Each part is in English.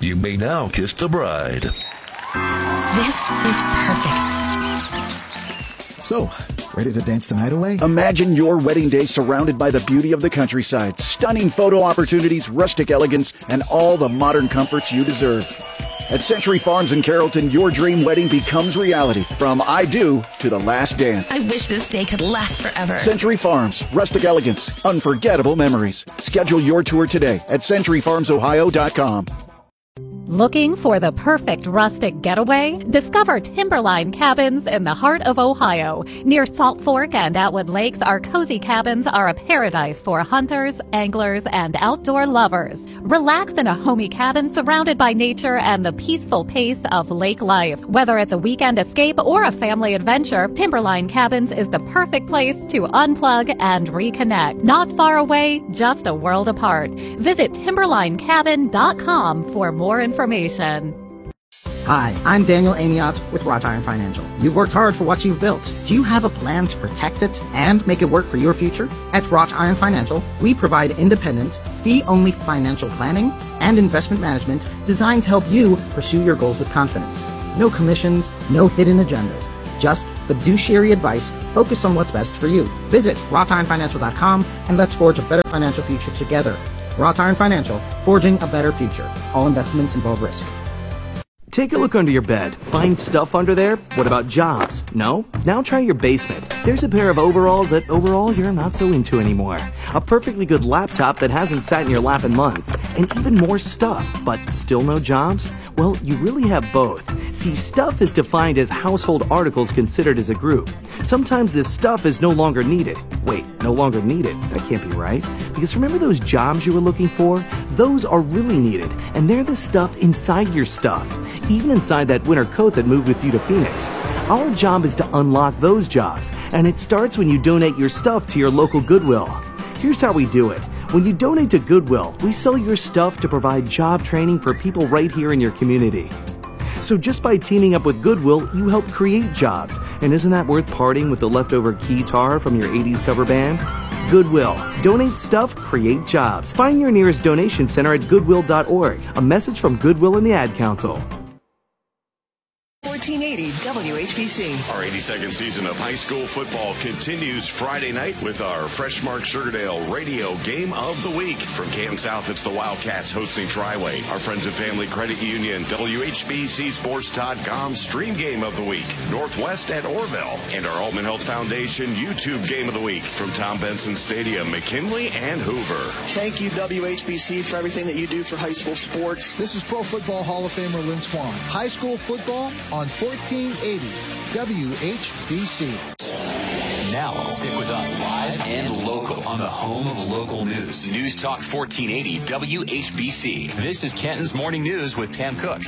You may now kiss the bride. This is perfect. So, ready to dance the night away? Imagine your wedding day surrounded by the beauty of the countryside, stunning photo opportunities, rustic elegance, and all the modern comforts you deserve. At Century Farms in Carrollton, your dream wedding becomes reality. From I do to the last dance. I wish this day could last forever. Century Farms, rustic elegance, unforgettable memories. Schedule your tour today at centuryfarmsohio.com. Looking for the perfect rustic getaway? Discover Timberline Cabins in the heart of Ohio. Near Salt Fork and Atwood Lakes, our cozy cabins are a paradise for hunters, anglers, and outdoor lovers. Relax in a homey cabin surrounded by nature and the peaceful pace of lake life. Whether it's a weekend escape or a family adventure, Timberline Cabins is the perfect place to unplug and reconnect. Not far away, just a world apart. Visit timberlinecabin.com for more information. Hi, I'm Daniel Amiot with Wrought Iron Financial. You've worked hard for what you've built. Do you have a plan to protect it and make it work for your future? At Wrought Iron Financial, we provide independent, fee-only financial planning and investment management designed to help you pursue your goals with confidence. No commissions, no hidden agendas. Just fiduciary advice focused on what's best for you. Visit wroughtironfinancial.com and let's forge a better financial future together. Wrought Iron Financial, forging a better future. All investments involve risk. Take a look under your bed. Find stuff under there? What about jobs? No? Now try your basement. There's a pair of overalls that overall you're not so into anymore. A perfectly good laptop that hasn't sat in your lap in months. And even more stuff, but still no jobs? Well, you really have both. See, stuff is defined as household articles considered as a group. Sometimes this stuff is no longer needed. Wait, no longer needed? That can't be right. Because remember those jobs you were looking for? Those are really needed, and they're the stuff inside your stuff. Even inside that winter coat that moved with you to Phoenix. Our job is to unlock those jobs, and it starts when you donate your stuff to your local Goodwill. Here's how we do it. When you donate to Goodwill, we sell your stuff to provide job training for people right here in your community. So just by teaming up with Goodwill, you help create jobs. And isn't that worth parting with the leftover keytar from your 80s cover band? Goodwill. Donate stuff, create jobs. Find your nearest donation center at goodwill.org. A message from Goodwill and the Ad Council. 1480 WHBC. Our 82nd season of high school football continues Friday night with our Freshmark Sugardale Radio Game of the Week. From Canton South, it's the Wildcats hosting Triway. Our Friends and Family Credit Union, WHBCSports.com Stream Game of the Week. Northwest at Orville. And our Altman Health Foundation YouTube Game of the Week. From Tom Benson Stadium, McKinley and Hoover. Thank you, WHBC, for everything that you do for high school sports. This is Pro Football Hall of Famer Lynn Swan. High school football on 1480 WHBC. Now, stick with us live and local on the home of local news. News Talk 1480 WHBC. This is Kenton's Morning News with Tam Cook.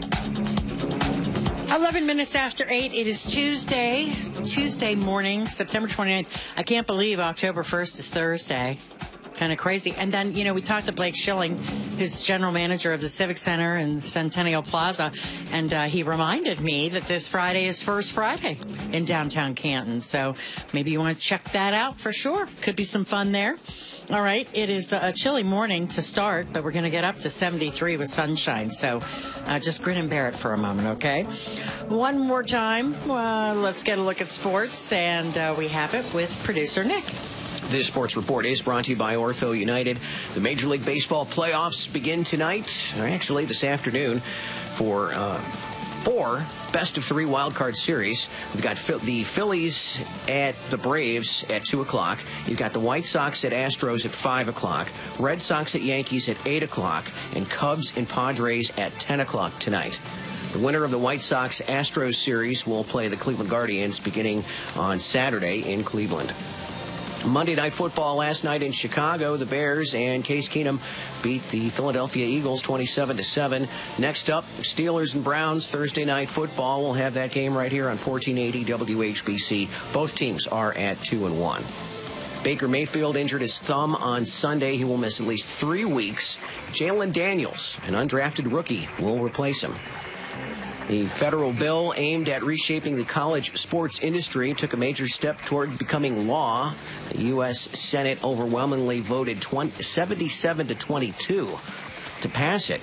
11 minutes after 8. It is Tuesday morning, September 29th. I can't believe October 1st is Thursday. Kind of crazy. And then, we talked to Blake Schilling, who's general manager of the Civic Center in Centennial Plaza, and he reminded me that this Friday is First Friday in downtown Canton. So maybe you want to check that out for sure. Could be some fun there. All right. It is a chilly morning to start, but we're going to get up to 73 with sunshine. So just grin and bear it for a moment, okay? One more time. Let's get a look at sports, and we have it with producer Nick. This sports report is brought to you by Ortho United. The Major League Baseball playoffs begin tonight, or actually this afternoon, for 4 best-of-3 wildcard series. We've got the Phillies at the Braves at 2 o'clock. You've got the White Sox at Astros at 5 o'clock, Red Sox at Yankees at 8 o'clock, and Cubs and Padres at 10 o'clock tonight. The winner of the White Sox-Astros series will play the Cleveland Guardians beginning on Saturday in Cleveland. Monday Night Football last night in Chicago. The Bears and Case Keenum beat the Philadelphia Eagles 27-7. Next up, Steelers and Browns Thursday Night Football. We'll have that game right here on 1480 WHBC. Both teams are at 2-1. Baker Mayfield injured his thumb on Sunday. He will miss at least 3 weeks. Jalen Daniels, an undrafted rookie, will replace him. The federal bill aimed at reshaping the college sports industry took a major step toward becoming law. The U.S. Senate overwhelmingly voted 77-22 to pass it.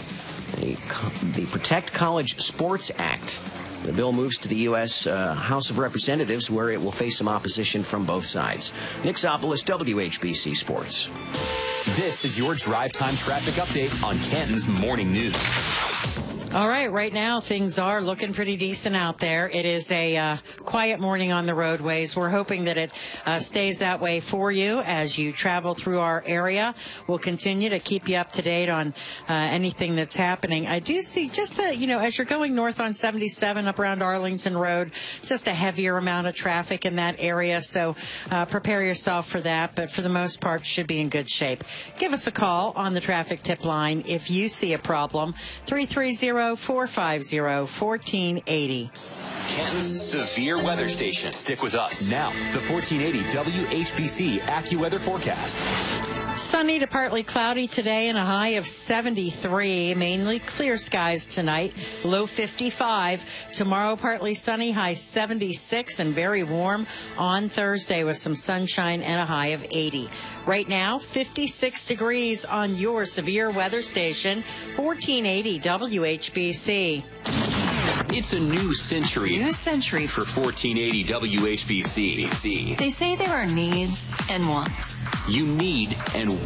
the Protect College Sports Act. The bill moves to the U.S. House of Representatives, where it will face some opposition from both sides. Nick Zopolis, WHBC Sports. This is your drive time traffic update on Canton's Morning News. All right now things are looking pretty decent out there. It is a quiet morning on the roadways. We're hoping that it stays that way for you as you travel through our area. We'll continue to keep you up to date on anything that's happening. I do see just as you're going north on 77 up around Arlington Road, just a heavier amount of traffic in that area. So prepare yourself for that. But for the most part, should be in good shape. Give us a call on the traffic tip line if you see a problem. 330-450-1480. Canton's severe weather station. Stick with us. Now, the 1480 WHBC AccuWeather forecast. Sunny to partly cloudy today and a high of 73. Mainly clear skies tonight. Low 55. Tomorrow, partly sunny, high 76 and very warm on Thursday with some sunshine and a high of 80. Right now, 56 degrees on your severe weather station, 1480 WHBC. It's a new century. New century for 1480 WHBC. They say there are needs and wants. You need and